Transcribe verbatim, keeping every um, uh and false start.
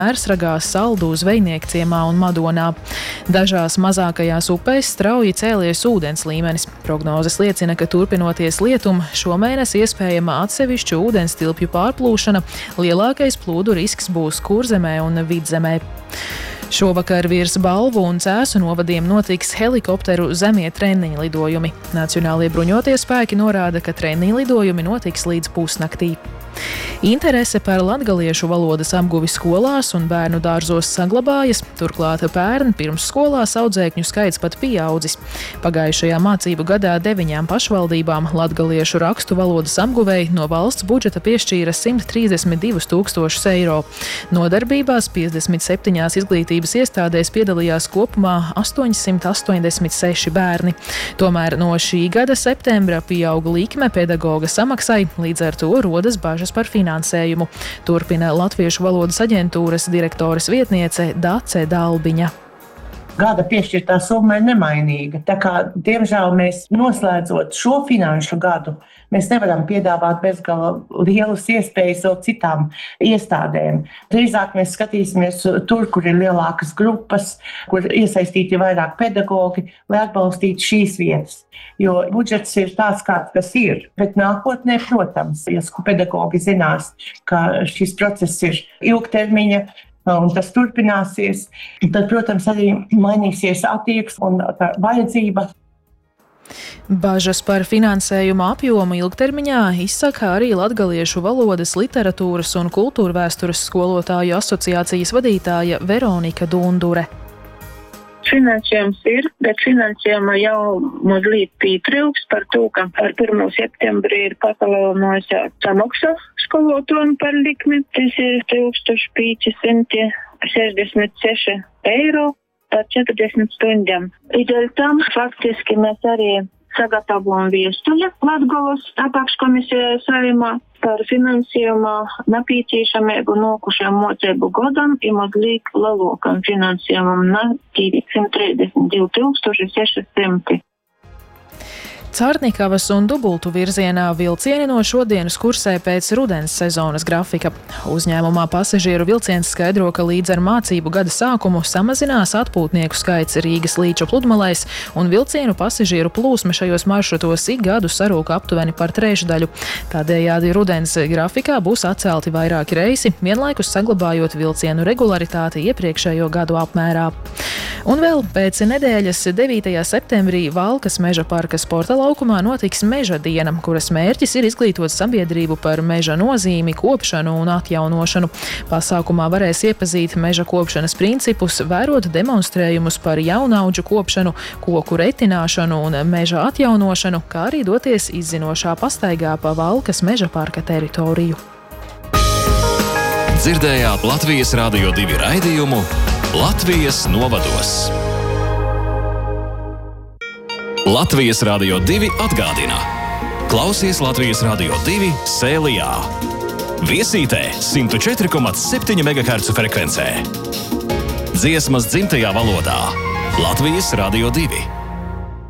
Mērsragā, Saldū, Zvejniekciemā un Madonā. Dažās mazākajās upēs strauji cēlies ūdens līmenis. Prognozes liecina, ka turpinoties lietum, šomēnes iespējama atsevišķu ūdens tilpju pārplūšana, lielākais plūdu risks būs Kurzemē un Vidzemē. Šovakar virs Balvu un Cēsu novadiem notiks helikopteru zemie treniņu lidojumi. Nacionālie bruņotie spēki norāda, ka treniņu lidojumi notiks līdz pusnaktī. Interese par latgaliešu valodas apguvi skolās un bērnu dārzos saglabājas, turklāt pērn pirmsskolās audzēkņu skaits pat pieaudzis. Pagājušajā mācību gadā deviņām pašvaldībām latgaliešu rakstu valodas apguvēji no valsts budžeta piešķīra simt trīsdesmit divus tūkstošus eiro. Nodarbībās piecdesmit septiņās izglītības iestādēs piedalījās kopumā astoņsimt astoņdesmit seši bērni. Tomēr no šī gada septembra pieauga likme pedagoga samaksai, līdz ar to rodas bažas par finansējumu. Turpina Latviešu valodas aģentūras direktores vietniece Dace Dalbiņa. Gada piešķirtā summa ir nemainīga. Tā kā, diemžēl, mēs noslēdzot šo finanšu gadu, mēs nevaram piedāvāt bezgala lielas iespējas vēl citām iestādēm. Drīzāk mēs skatīsimies tur, kur ir lielākas grupas, kur iesaistīti vairāk pedagogi, lai atbalstītu šīs vietas. Jo budžets ir tāds, kāds tas ir. Bet nākotnē, protams, ja pedagogi zinās, ka šis process ir ilgtermiņa, un tas turpināsies, tad, protams, arī mainīsies attieksme un tā vajadzība. Bažas par finansējuma apjomu ilgtermiņā izsaka arī latgaliešu valodas, literatūras un kultūrvēstures skolotāju asociācijas vadītāja Veronika Dundure. Finansējums ir, bet finansējuma jau mazliet pietrūks par to, ka ar pirmo septembri ir palielinājusies samaksa skolotājiem par likmi. Tas ir tūkstoš pieci simti sešdesmit seši eiro par četrdesmit stundām. I dēļ tam faktiski mēs arī sagatavojam vēstuli Latgolas apakškomisijai Saeimā par finansējuma nepieciešamību nākošajam mācību gadam ir mazliet lielākam finansējumam na simt trīsdesmit divi tūkstoši seši simti. Cārnikavas un Dubultu virzienā vilcieni no šodienas kursē pēc rudens sezonas grafika. Uzņēmumā pasažieru vilciens skaidro, ka līdz ar mācību gada sākumu samazinās atpūtnieku skaits Rīgas līča pludmalēs, un vilcienu pasažieru plūsma šajos maršrutos ik gadu sarūk aptuveni par trešdaļu. Tādējādi rudens grafikā būs atcelti vairāki reisi, vienlaikus saglabājot vilcienu regularitāti iepriekšējo gadu apmērā. Un vēl pēc nedēļas devītajā septembrī Valkas meža parka sporta laukumā notiks meža diena, kuras mērķis ir izglītot sabiedrību par meža nozīmi, kopšanu un atjaunošanu. Pasākumā varēs iepazīt meža kopšanas principus, vērot demonstrējumus par jaunaudžu kopšanu, koku retināšanu un meža atjaunošanu, kā arī doties izzinošā pastaigā pa Valkas meža parka teritoriju. Dzirdējāt Latvijas Radio divi raidījumu Latvijas novados. Latvijas Radio divi atgādina. Klausies Latvijas Radio divi Sēlijā. Viesītē simt četri komats septiņi megahercu frekvencē. Dziesmas dzimtajā valodā. Latvijas Radio divi.